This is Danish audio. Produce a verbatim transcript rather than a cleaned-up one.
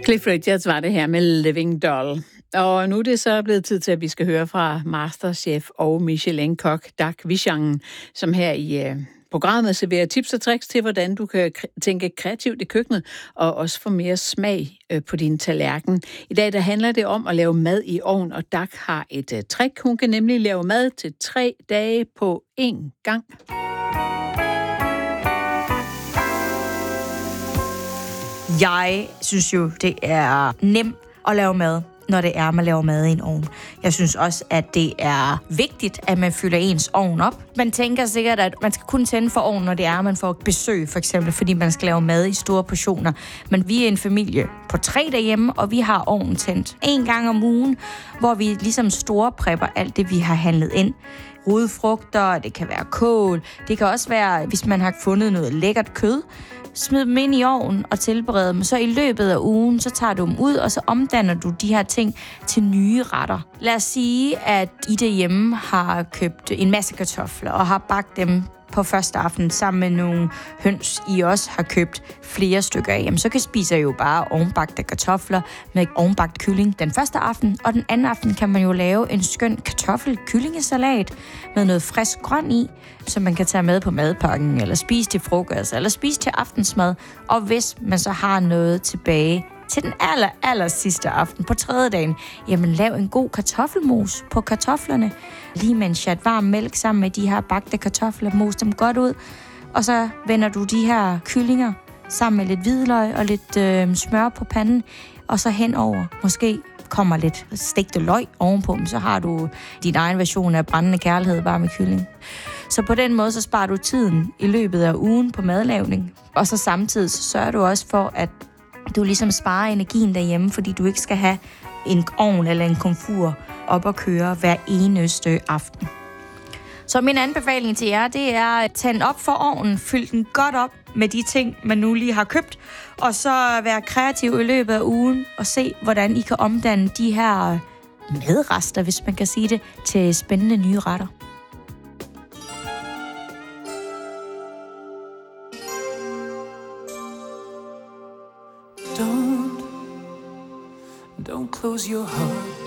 Cliff Richards var det her med Living Doll. Og nu er det så blevet tid til, at vi skal høre fra Masterchef og Michelin-kok Dak Wichangen, som her i uh, programmet serverer tips og tricks til, hvordan du kan tænke kreativt i køkkenet og også få mere smag uh, på din tallerken. I dag der handler det om at lave mad i ovn, og Dak har et uh, trick. Hun kan nemlig lave mad til tre dage på én gang. Jeg synes jo, det er nemt at lave mad, når det er, man laver mad i en ovn. Jeg synes også, at det er vigtigt, at man fylder ens ovn op. Man tænker sikkert, at man skal kun tænde for ovnen, når det er, man får besøg, for eksempel, fordi man skal lave mad i store portioner. Men vi er en familie på tre derhjemme, og vi har ovnen tændt en gang om ugen, hvor vi ligesom storprepper alt det, vi har handlet ind. Rodfrugter, det kan være kål, det kan også være, hvis man har fundet noget lækkert kød, smid dem ind i ovnen og tilberede dem. Så i løbet af ugen, så tager du dem ud, og så omdanner du de her ting til nye retter. Lad os sige, at I derhjemme har købt en masse kartofler og har bagt dem på første aften sammen med nogle høns, I også har købt flere stykker af. Jamen, så kan spiser jo bare ovenbagte kartofler med ovenbagt kylling den første aften, og den anden aften kan man jo lave en skøn kartoffel-kyllingesalat med noget frisk grøn i, som man kan tage med på madpakken, eller spise til frokost, eller spise til aftensmad. Og hvis man så har noget tilbage til den aller, aller sidste aften på tredje dagen, jamen lav en god kartoffelmos på kartoflerne. Lige med en chat varm mælk sammen med de her bagte kartofler, mos dem godt ud. Og så vender du de her kyllinger sammen med lidt hvidløg og lidt øh, smør på panden. Og så henover måske kommer lidt stegte løg ovenpå dem, så har du din egen version af brændende kærlighed bare med kylling. Så på den måde, så sparer du tiden i løbet af ugen på madlavning. Og så samtidig så sørger du også for, at du ligesom sparer energien derhjemme, fordi du ikke skal have en ovn eller en komfur op at køre hver eneste aften. Så min anbefaling til jer, det er at tænde op for ovnen, fyld den godt op med de ting, man nu lige har købt, og så være kreativ i løbet af ugen og se, hvordan I kan omdanne de her madrester, hvis man kan sige det, til spændende nye retter. Don't close your heart